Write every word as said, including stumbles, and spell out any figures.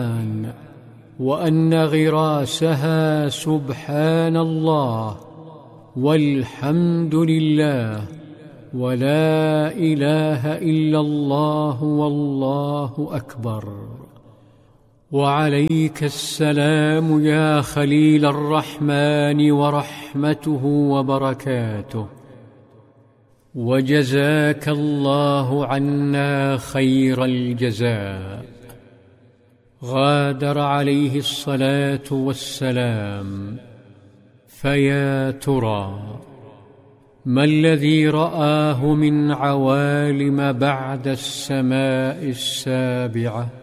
وأن غراسها سبحان الله والحمد لله ولا إله إلا الله والله أكبر. وعليك السلام يا خليل الرحمن ورحمته وبركاته، وجزاك الله عنا خير الجزاء. غادر عليه الصلاة والسلام، فيا ترى ما الذي رآه من عوالم بعد السماء السابعة؟